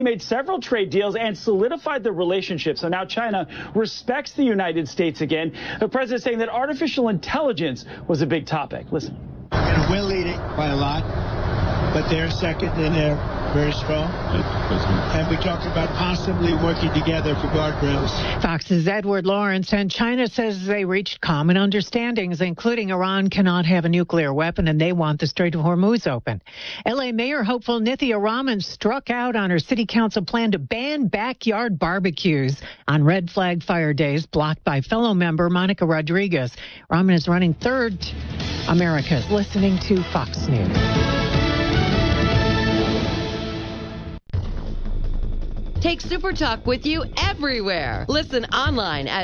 made several trade deals and solidified the relationship. So now China respects the United States again. The president saying that artificial intelligence was a big topic. Listen. And we're leading by a lot, but they're second and they're very strong. And we talked about possibly working together for guardrails. Fox's Edward Lawrence, and China says they reached common understandings, including Iran cannot have a nuclear weapon and they want the Strait of Hormuz open. L.A. Mayor hopeful Nithya Raman struck out on her city council plan to ban backyard barbecues on red flag fire days, blocked by fellow member Monica Rodriguez. Raman is running third. America's listening to Fox News. Take SuperTalk with you everywhere. Listen online at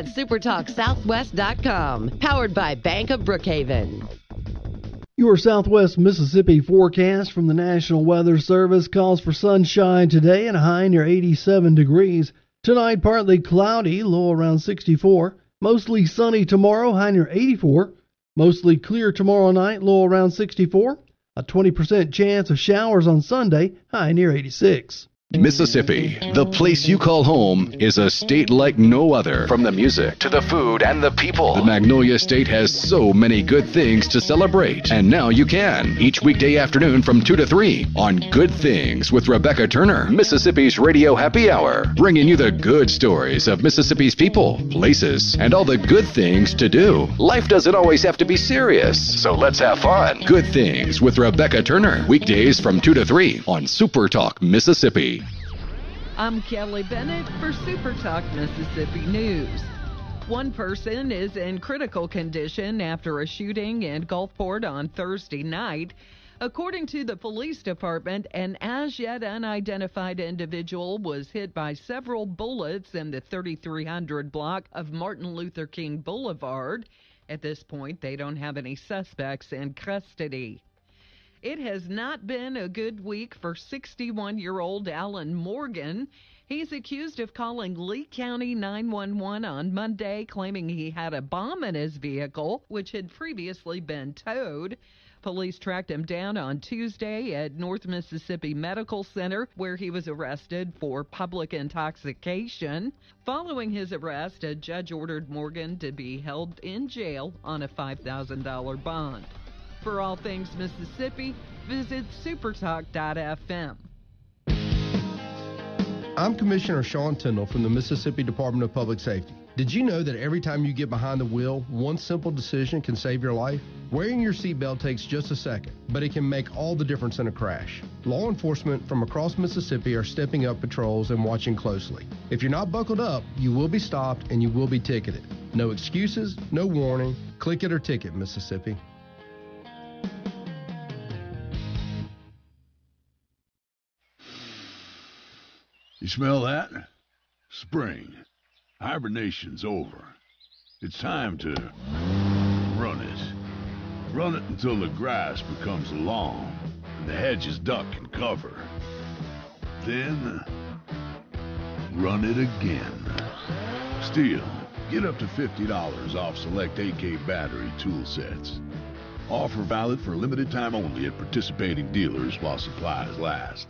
supertalksouthwest.com. Powered by Bank of Brookhaven. Your Southwest Mississippi forecast from the National Weather Service calls for sunshine today and a high near 87 degrees. Tonight, partly cloudy, low around 64. Mostly sunny tomorrow, high near 84. Mostly clear tomorrow night, low around 64. A 20% chance of showers on Sunday, high near 86. Mississippi, the place you call home, is a state like no other. From the music to the food and the people, the Magnolia State has so many good things to celebrate. And now you can, each weekday afternoon from 2 to 3 on Good Things with Rebecca Turner, Mississippi's Radio Happy Hour, bringing you the good stories of Mississippi's people, places, and all the good things to do. Life doesn't always have to be serious, so let's have fun. Good Things with Rebecca Turner, weekdays from 2 to 3 on Super Talk Mississippi. I'm Kelly Bennett for Super Talk Mississippi News. One person is in critical condition after a shooting in Gulfport on Thursday night. According to the police department, an as yet unidentified individual was hit by several bullets in the 3300 block of Martin Luther King Boulevard. At this point, they don't have any suspects in custody. It has not been a good week for 61-year-old Alan Morgan. He's accused of calling Lee County 911 on Monday, claiming he had a bomb in his vehicle, which had previously been towed. Police tracked him down on Tuesday at North Mississippi Medical Center, where he was arrested for public intoxication. Following his arrest, a judge ordered Morgan to be held in jail on a $5,000 bond. For all things Mississippi, visit supertalk.fm. I'm Commissioner Sean Tyndall from the Mississippi Department of Public Safety. Did you know that every time you get behind the wheel, one simple decision can save your life? Wearing your seatbelt takes just a second, but it can make all the difference in a crash. Law enforcement from across Mississippi are stepping up patrols and watching closely. If you're not buckled up, you will be stopped and you will be ticketed. No excuses, no warning. Click it or ticket, Mississippi. You smell that? Spring. Hibernation's over. It's time to run it. Run it until the grass becomes long and the hedges duck and cover. Then, run it again. Still, get up to $50 off select AK battery tool sets. Offer valid for a limited time only at participating dealers while supplies last.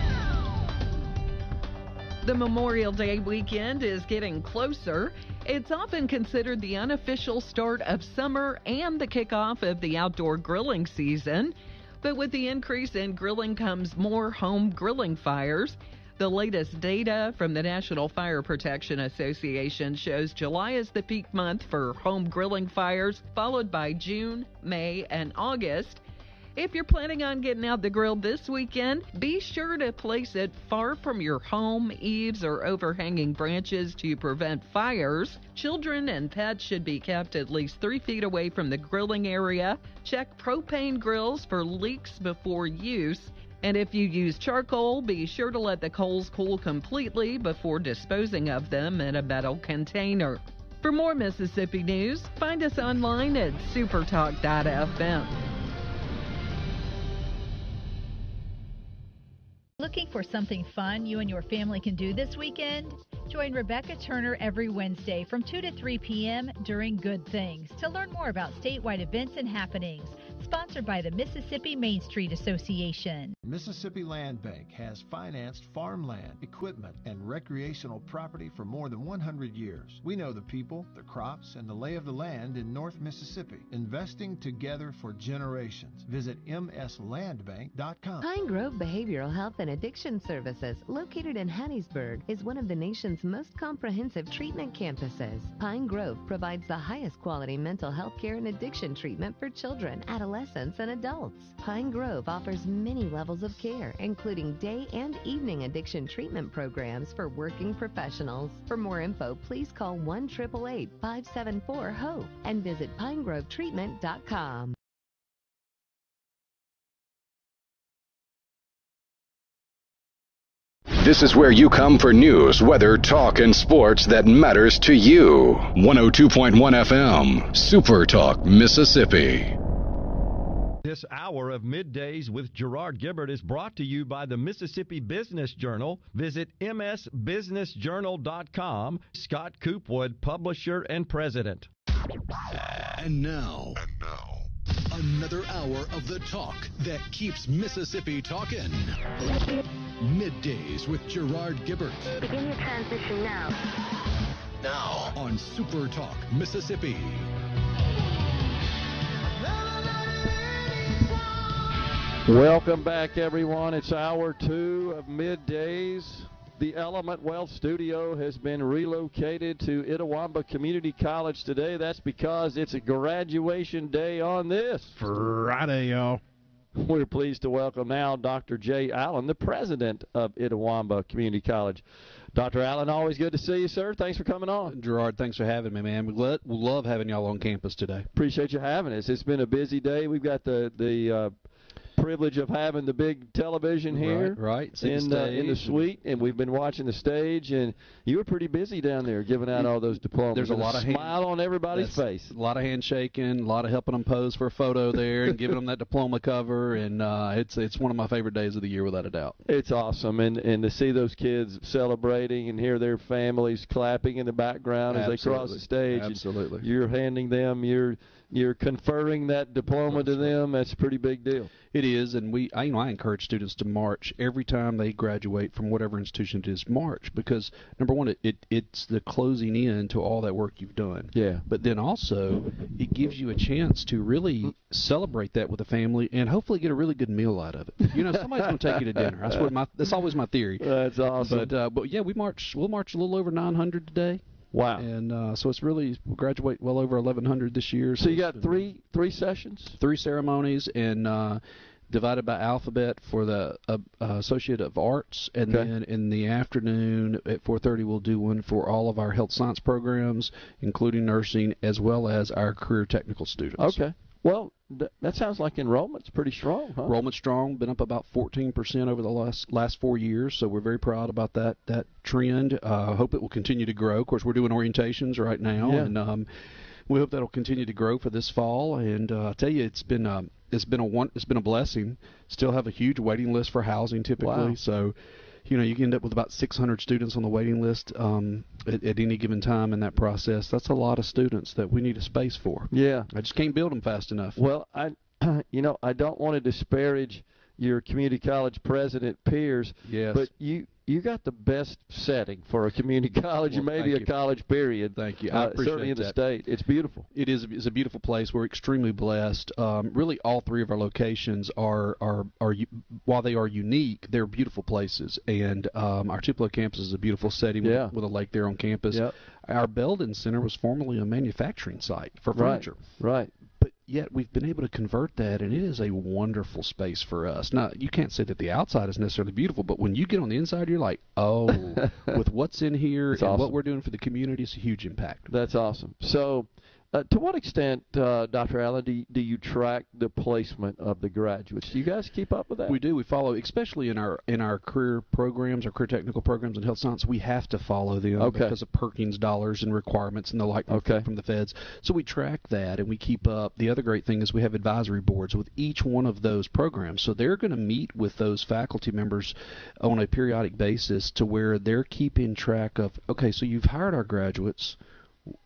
The Memorial Day weekend is getting closer. It's often considered the unofficial start of summer and the kickoff of the outdoor grilling season. But with the increase in grilling comes more home grilling fires. The latest data from the National Fire Protection Association shows July is the peak month for home grilling fires, followed by June, May, and August. If you're planning on getting out the grill this weekend, be sure to place it far from your home, eaves, or overhanging branches to prevent fires. Children and pets should be kept at least 3 feet away from the grilling area. Check propane grills for leaks before use. And if you use charcoal, be sure to let the coals cool completely before disposing of them in a metal container. For more Mississippi news, find us online at supertalk.fm. Looking for something fun you and your family can do this weekend? Join Rebecca Turner every Wednesday from 2 to 3 p.m. during Good Things to learn more about statewide events and happenings, Sponsored by the Mississippi Main Street Association. Mississippi Land Bank has financed farmland, equipment, and recreational property for more than 100 years. We know the people, the crops, and the lay of the land in North Mississippi, investing together for generations. Visit mslandbank.com. Pine Grove Behavioral Health and Addiction Services, located in Hattiesburg, is one of the nation's most comprehensive treatment campuses. Pine Grove provides the highest quality mental health care and addiction treatment for children, adolescents, and adults. Pine Grove offers many levels of care, including day and evening addiction treatment programs for working professionals. For more info, please call 1-888-574-HOPE and visit pinegrovetreatment.com. This is where you come for news, weather, talk, and sports that matters to you. 102.1 FM, Super Talk, Mississippi. This hour of Middays with Gerard Gibert is brought to you by the Mississippi Business Journal. Visit msbusinessjournal.com. Scott Coopwood, publisher and president. And now, another hour of the talk that keeps Mississippi talking. Middays with Gerard Gibert. Begin your transition now. Now on Super Talk, Mississippi. Welcome back, everyone. It's hour 2 of Middays. The Element Wealth Studio has been relocated to Itawamba Community College today. That's because it's a graduation day on this Friday, y'all. We're pleased to welcome now Dr. Jay Allen, the president of Itawamba Community College. Dr. Allen, always good to see you, sir. Thanks for coming on. Gerard, thanks for having me, man. We love having y'all on campus today. Appreciate you having us. It's been a busy day. We've got the privilege of having the big television here in the suite, and we've been watching the stage, and you were pretty busy down there giving out all those diplomas. There's a lot of smile on everybody's face. A lot of handshaking, a lot of helping them pose for a photo there and giving them that diploma cover, and it's one of my favorite days of the year without a doubt. It's awesome, and to see those kids celebrating and hear their families clapping in the background as they cross the stage. Absolutely. You're handing them you're conferring that diploma to them. That's a pretty big deal. It is, and I encourage students to march every time they graduate from whatever institution it is. March, because number one, it's the closing in to all that work you've done. Yeah. But then also, it gives you a chance to really celebrate that with the family and hopefully get a really good meal out of it. You know, somebody's going to take you to dinner. That's always my theory. That's awesome. But yeah, we'll march a little over 900 today. Wow. And so it's really, we'll graduate well over 1,100 this year. So you got three sessions? 3 ceremonies, and divided by alphabet for the Associate of Arts. And then in the afternoon at 4:30, we'll do one for all of our health science programs, including nursing, as well as our career technical students. Okay. Well, that sounds like enrollment's pretty strong, huh? Enrollment's strong, been up about 14% over the last 4 years, so we're very proud about that trend. Hope it will continue to grow. Of course, we're doing orientations right now, and we hope that'll continue to grow for this fall. And I tell you, it's been a blessing. Still have a huge waiting list for housing typically, wow. So. You know, you can end up with about 600 students on the waiting list at any given time in that process. That's a lot of students that we need a space for. Yeah. I just can't build them fast enough. Well, I don't want to disparage your community college president peers, but you got the best setting for a community college and maybe a college period. Thank you. I appreciate certainly in the that. state. It's beautiful. It's a beautiful place. We're extremely blessed. Really, all 3 of our locations are while they are unique, they're beautiful places. And our Tupelo campus is a beautiful setting with a lake there on campus. Yep. Our Belden Center was formerly a manufacturing site for furniture. Right. But yet we've been able to convert that, and it is a wonderful space for us. Now, you can't say that the outside is necessarily beautiful, but when you get on the inside, you're like, oh, with what's in here and what we're doing for the community, it's a huge impact. That's awesome. So to what extent, Dr. Allen, do you track the placement of the graduates? Do you guys keep up with that? We do. We follow, especially in our career programs, our career technical programs in health science. We have to follow them because of Perkins dollars and requirements and the like from the feds. So we track that and we keep up. The other great thing is we have advisory boards with each one of those programs. So they're going to meet with those faculty members on a periodic basis to where they're keeping track of, okay, so you've hired our graduates.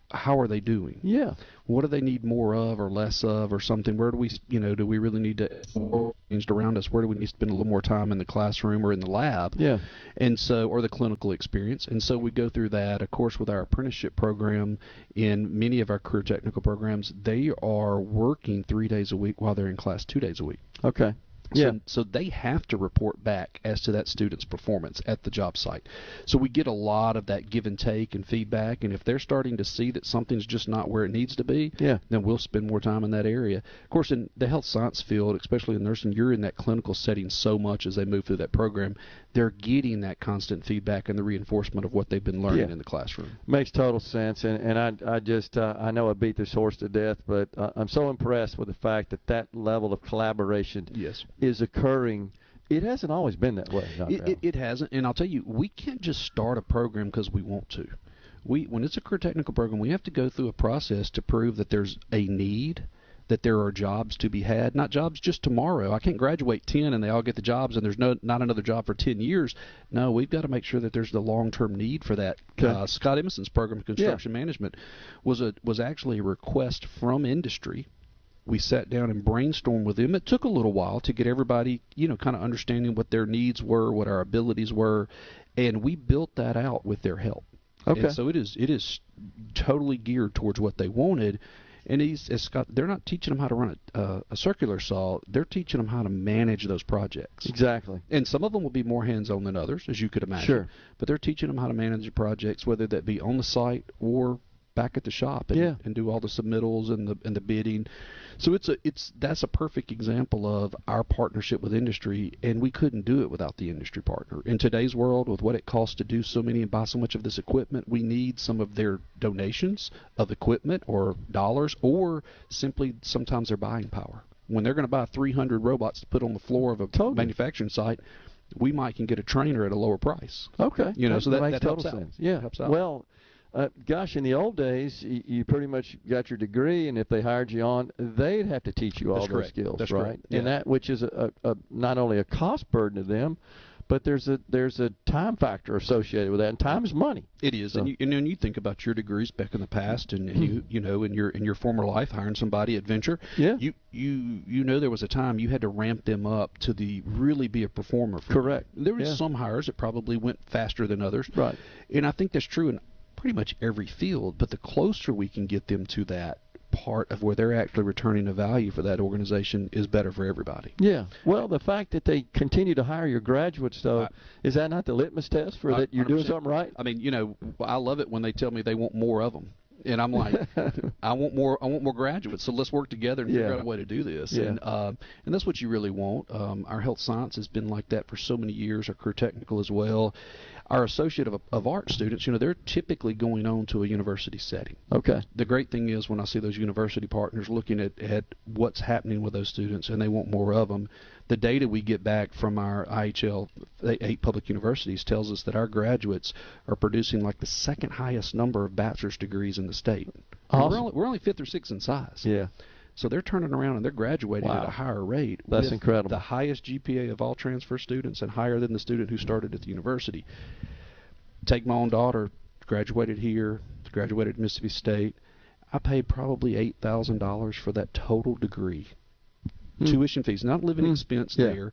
how are they doing? Yeah. What do they need more of or less of or something? Where do we, do we really need to change around us? Where do we need to spend a little more time in the classroom or in the lab? Yeah. And so, or the clinical experience. And so we go through that. Of course, with our apprenticeship program, in many of our career technical programs, they are working 3 days a week while they're in class 2 days a week. Okay. Yeah. So they have to report back as to that student's performance at the job site. So we get a lot of that give and take and feedback, and if they're starting to see that something's just not where it needs to be, then we'll spend more time in that area. Of course, in the health science field, especially in nursing, you're in that clinical setting so much as they move through that program. They're getting that constant feedback and the reinforcement of what they've been learning in the classroom. Makes total sense, and I just I know I beat this horse to death, but I'm so impressed with the fact that level of collaboration is occurring. It hasn't always been that way. It hasn't, and I'll tell you, we can't just start a program because we want to. When it's a career technical program, we have to go through a process to prove that there's a need, that there are jobs to be had, not jobs just tomorrow. I can't graduate 10 and they all get the jobs and there's not another job for 10 years. No, we've got to make sure that there's the long-term need for that. Okay. Scott Emerson's program, Construction Management, was actually a request from industry. We sat down and brainstormed with them. It took a little while to get everybody, kind of understanding what their needs were, what our abilities were, and we built that out with their help. Okay. And so it is totally geared towards what they wanted. And Scott, they're not teaching them how to run a circular saw. They're teaching them how to manage those projects. Exactly. And some of them will be more hands-on than others, as you could imagine. Sure. But they're teaching them how to manage the projects, whether that be on the site or back at the shop and do all the submittals and the bidding. So that's a perfect example of our partnership with industry, and we couldn't do it without the industry partner. In today's world, with what it costs to do so many and buy so much of this equipment, we need some of their donations of equipment or dollars, or simply sometimes their buying power. When they're going to buy 300 robots to put on the floor of a manufacturing site, we might can get a trainer at a lower price. Okay. So that makes helps total out. sense. Yeah. Helps out. Well, gosh, in the old days, you pretty much got your degree, and if they hired you on, they'd have to teach you all those skills, That's right? correct. And that, which is a not only a cost burden to them, but there's a time factor associated with that, and time is money. It is, so. And you think about your degrees back in the past, and you know in your former life hiring somebody at Venture. Yeah. You know there was a time you had to ramp them up to really be a performer. Correct. There was some hires that probably went faster than others. Right. And I think that's true in pretty much every field. But the closer we can get them to that part of where they're actually returning a value for that organization is better for everybody. Yeah. Well, the fact that they continue to hire your graduates, though, is that not the litmus test for that you're 100%. Doing something right? I mean, I love it when they tell me they want more of them. And I'm like, I want more graduates. So let's work together and figure out a way to do this. Yeah. And that's what you really want. Our health science has been like that for so many years. Our career technical as well. Our associate of art students, they're typically going on to a university setting. Okay. The great thing is when I see those university partners looking at what's happening with those students and they want more of them, the data we get back from our IHL 8 public universities tells us that our graduates are producing like the second highest number of bachelor's degrees in the state. Awesome. We're only 5th or 6th in size. Yeah. So they're turning around and they're graduating at a higher rate. That's with incredible. The highest GPA of all transfer students and higher than the student who started at the university. Take my own daughter, graduated here, graduated at Mississippi State. I paid probably $8,000 for that total degree. Tuition fees, not living expense there.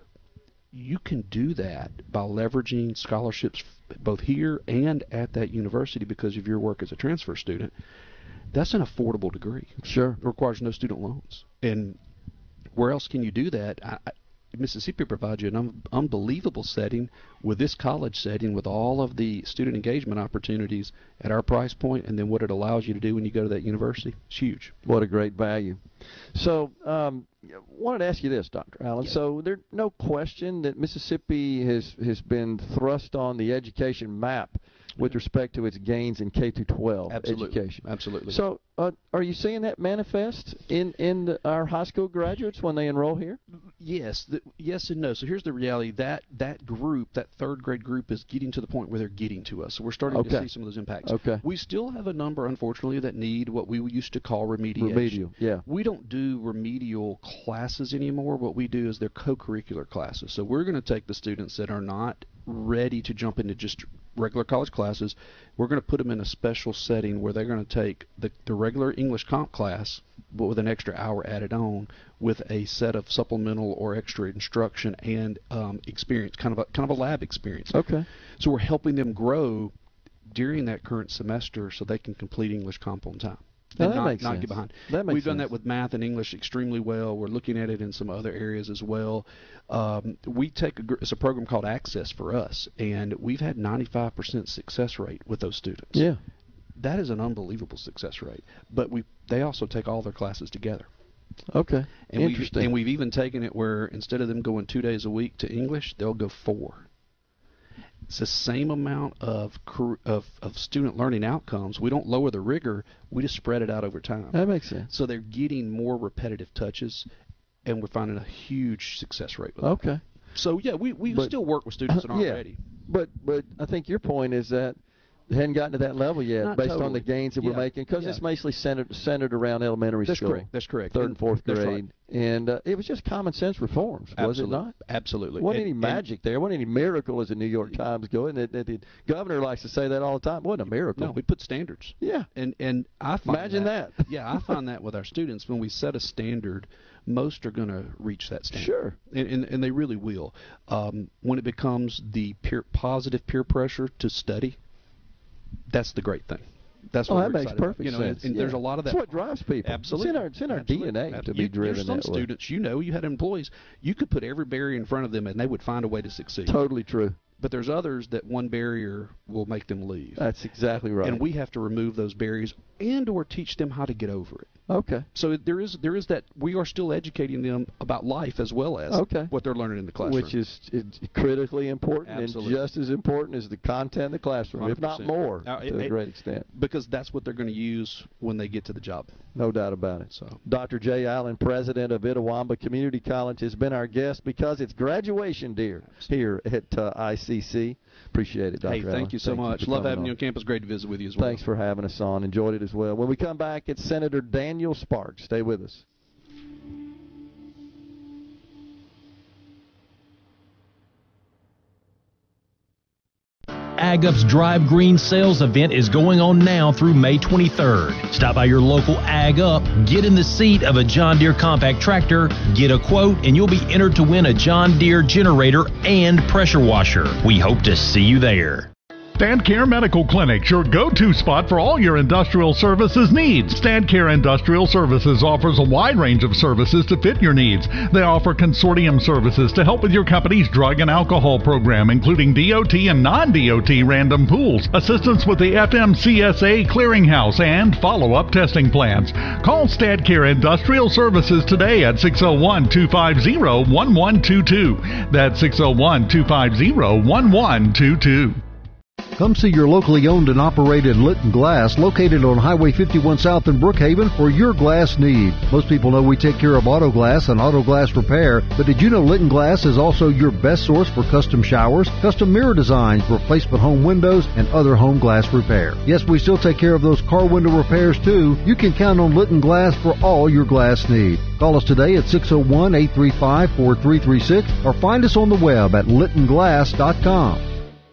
You can do that by leveraging scholarships both here and at that university because of your work as a transfer student. That's an affordable degree. Sure. It requires no student loans. And where else can you do that? Mississippi provides you an unbelievable setting with this college setting with all of the student engagement opportunities at our price point, and then what it allows you to do when you go to that university. It's huge. What a great value. So wanted to ask you this, Dr. Allen. Yeah. So there's no question that Mississippi has been thrust on the education map with respect to its gains in K-12 education. Absolutely. So are you seeing that manifest in our high school graduates when they enroll here? Yes, yes and no. So here's the reality: that group, that third grade group, is getting to the point where they're getting to us. So we're starting to see some of those impacts. Okay. We still have a number, unfortunately, that need what we used to call remediation. Remedial, yeah. We don't do remedial classes anymore. What we do is they're co-curricular classes. So we're going to take the students that are not ready to jump into just regular college classes. We're going to put them in a special setting where they're going to take the regular English comp class, but with an extra hour added on, with a set of supplemental or extra instruction and experience, kind of a lab experience. Okay. So we're helping them grow during that current semester so they can complete English comp on time. Now, And that makes not sense. get behind. That makes We've done sense. that with math and English extremely well. We're looking at it in some other areas as well. We take it's a program called Access for us, and we've had 95% success rate with those students. Yeah. That is an unbelievable success rate. But they also take all their classes together. Okay. And Interesting. We've even taken it where instead of them going 2 days a week to English, they'll go 4. It's the same amount of student learning outcomes. We don't lower the rigor. We just spread it out over time. That makes sense. So they're getting more repetitive touches, and we're finding a huge success rate with them. Okay. So, yeah, we still work with students that aren't ready. But I think your point is that they hadn't gotten to that level yet, Not based on totally. the gains that we're making, because it's basically centered around elementary That's school. correct. That's correct. Third and fourth That's grade. right. And it was just common sense reforms, was it not? Absolutely. Wasn't any magic there. Wasn't any miracle, as the New York Times goes. And the governor likes to say that all the time. Wasn't a miracle. No, we put standards. Yeah. And I find Imagine that. Yeah, I find that with our students, when we set a standard, most are going to reach that standard. Sure. And they really will. When it becomes the positive peer pressure to study, that's the great thing. That's what that we're makes excited about. perfect sense. And there's a lot of that. That's what drives people. Absolutely. It's in our DNA to be driven There's some that way. students, you had employees, you could put every barrier in front of them and they would find a way to succeed. Totally true. But there's others that one barrier will make them leave. That's exactly right. And we have to remove those barriers and or teach them how to get over it. Okay. So there is that we are still educating them about life as well as what they're learning in the classroom. Which is critically important. Absolutely. And just as important as the content in the classroom, if not 100%. more, to a great extent. Because that's what they're going to use when they get to the job. No doubt about it. So, Dr. Jay Allen, president of Itawamba Community College, has been our guest because it's graduation here at ICC. Appreciate it, Dr. Allen. Thank you so much. Love having you on campus. Great to visit with you as well. Thanks for having us on. Enjoyed it as well. When we come back, it's Senator Daniel Sparks. Stay with us. AgUp's Drive Green sales event is going on now through May 23rd. Stop by your local AgUp, get in the seat of a John Deere compact tractor, get a quote, and you'll be entered to win a John Deere generator and pressure washer. We hope to see you there. StandCare Medical Clinic, your go-to spot for all your industrial services needs. StandCare Industrial Services offers a wide range of services to fit your needs. They offer consortium services to help with your company's drug and alcohol program, including DOT and non-DOT random pools, assistance with the FMCSA clearinghouse, and follow-up testing plans. Call StandCare Industrial Services today at 601-250-1122. That's 601-250-1122. Come see your locally owned and operated Litton Glass, located on Highway 51 South in Brookhaven, for your glass need. Most people know we take care of auto glass and auto glass repair, but did you know Litton Glass is also your best source for custom showers, custom mirror designs, replacement home windows, and other home glass repair? Yes, we still take care of those car window repairs too. You can count on Litton Glass for all your glass needs. Call us today at 601-835-4336 or find us on the web at littonglass.com.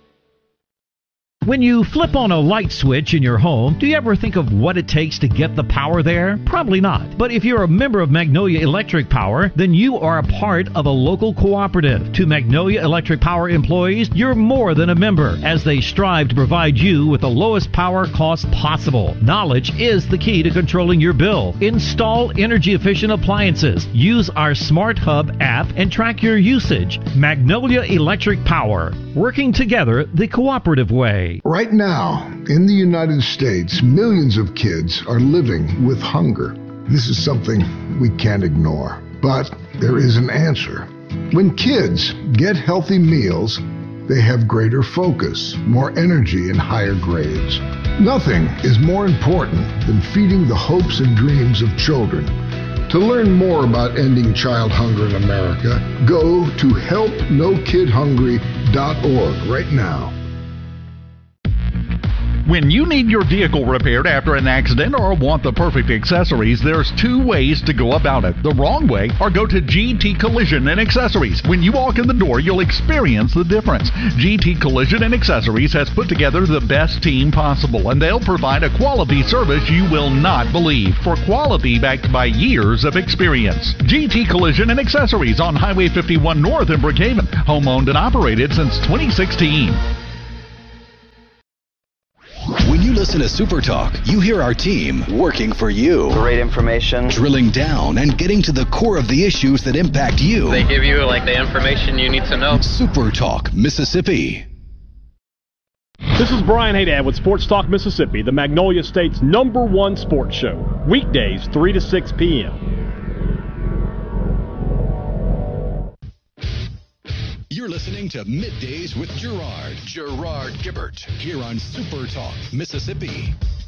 When you flip on a light switch in your home, do you ever think of what it takes to get the power there? Probably not. But if you're a member of Magnolia Electric Power, then you are a part of a local cooperative. To Magnolia Electric Power employees, you're more than a member, as they strive to provide you with the lowest power cost possible. Knowledge is the key to controlling your bill. Install energy-efficient appliances. Use our Smart Hub app and track your usage. Magnolia Electric Power. Working together the cooperative way. Right now, in the United States, millions of kids are living with hunger. This is something we can't ignore. But there is an answer. When kids get healthy meals, they have greater focus, more energy, and higher grades. Nothing is more important than feeding the hopes and dreams of children. To learn more about ending child hunger in America, go to helpnokidhungry.org right now. When you need your vehicle repaired after an accident or want the perfect accessories, there's two ways to go about it. The wrong way, or go to GT Collision and Accessories. When you walk in the door, you'll experience the difference. GT Collision and Accessories has put together the best team possible, and they'll provide a quality service you will not believe, for quality backed by years of experience. GT Collision and Accessories on Highway 51 North in Brookhaven. Home owned and operated since 2016. When you listen to Super Talk, you hear our team working for you. Great information. Drilling down and getting to the core of the issues that impact you. They give you the information you need to know. Super Talk Mississippi. This is Brian Haydad with Sports Talk Mississippi, the Magnolia State's #1 sports show. Weekdays 3 to 6 p.m. You're listening to Middays with Gerard Gibbert, here on Super Talk Mississippi.